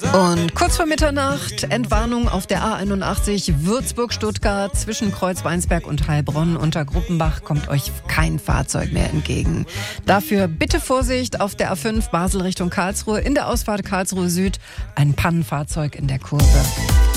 Und kurz vor Mitternacht, Entwarnung auf der A81 Würzburg-Stuttgart zwischen Kreuzweinsberg und Heilbronn unter Gruppenbach kommt euch kein Fahrzeug mehr entgegen. Dafür bitte Vorsicht auf der A5 Basel Richtung Karlsruhe, in der Ausfahrt Karlsruhe Süd ein Pannenfahrzeug in der Kurve.